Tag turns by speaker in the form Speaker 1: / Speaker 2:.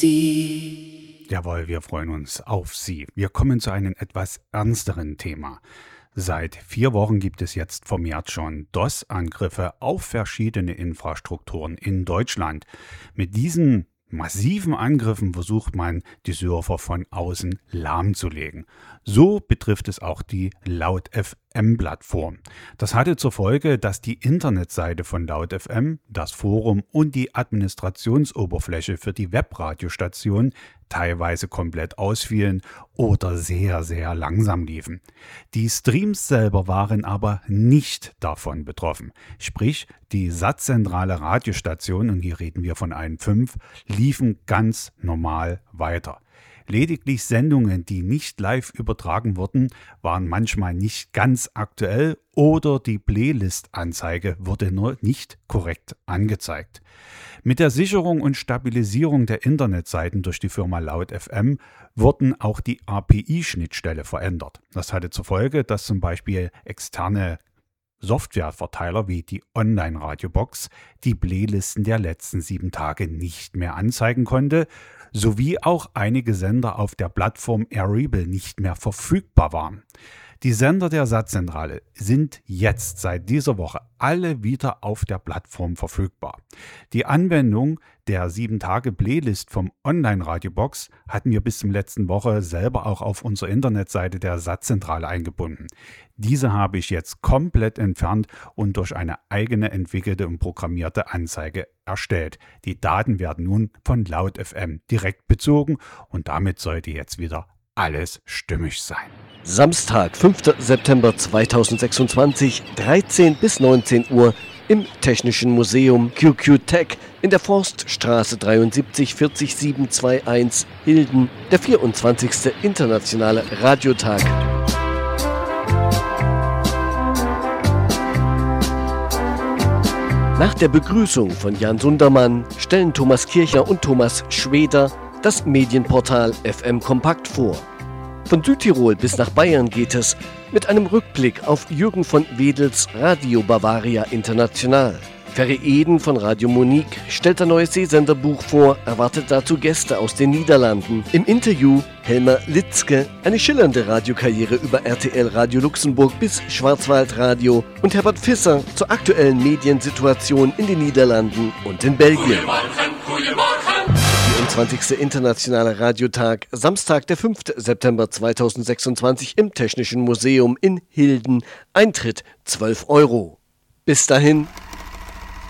Speaker 1: Jawohl, wir freuen uns auf Sie. Wir kommen zu einem etwas ernsteren Thema. Seit 4 Wochen gibt es jetzt vermehrt schon DOS-Angriffe auf verschiedene Infrastrukturen in Deutschland. Mit diesen massiven Angriffen versucht man, die Server von außen lahmzulegen. So betrifft es auch die Laut.fm-Plattform. Das hatte zur Folge, dass die Internetseite von Laut.fm, das Forum und die Administrationsoberfläche für die Webradiostation teilweise komplett ausfielen oder sehr, sehr langsam liefen. Die Streams selber waren aber nicht davon betroffen. Sprich, die satzzentrale Radiostation, und hier reden wir von 1.5, liefen ganz normal weiter. Lediglich Sendungen, die nicht live übertragen wurden, waren manchmal nicht ganz aktuell oder die Playlist-Anzeige wurde nur nicht korrekt angezeigt. Mit der Sicherung und Stabilisierung der Internetseiten durch die Firma Laut.fm wurden auch die API-Schnittstelle verändert. Das hatte zur Folge, dass zum Beispiel externe Softwareverteiler wie die Online-Radiobox die Playlisten der letzten 7 Tage nicht mehr anzeigen konnte, sowie auch einige Sender auf der Plattform Airable nicht mehr verfügbar waren. Die Sender der Satzzentrale sind jetzt seit dieser Woche alle wieder auf der Plattform verfügbar. Die Anwendung der 7-Tage-Playlist vom Online-Radiobox hatten wir bis zum letzten Woche selber auch auf unserer Internetseite der Satzzentrale eingebunden. Diese habe ich jetzt komplett entfernt und durch eine eigene entwickelte und programmierte Anzeige erstellt. Die Daten werden nun von Laut.fm direkt bezogen und damit sollte jetzt wieder alles stimmig sein.
Speaker 2: Samstag, 5. September 2026, 13 bis 19 Uhr im Technischen Museum QQ Tech in der Forststraße 73 40721 Hilden, der 24. Internationale Radiotag. Nach der Begrüßung von Jan Sundermann stellen Thomas Kircher und Thomas Schweder das Medienportal FM Kompakt vor. Von Südtirol bis nach Bayern geht es mit einem Rückblick auf Jürgen von Wedels Radio Bavaria International. Ferry Eden von Radio Monique stellt ein neues Seesenderbuch vor, erwartet dazu Gäste aus den Niederlanden. Im Interview Helmer Litzke, eine schillernde Radiokarriere über RTL Radio Luxemburg bis Schwarzwaldradio, und Herbert Visser zur aktuellen Mediensituation in den Niederlanden und in Belgien. 24. Internationale Radiotag, Samstag, der 5. September 2026 im Technischen Museum in Hilden. Eintritt 12 €. Bis dahin.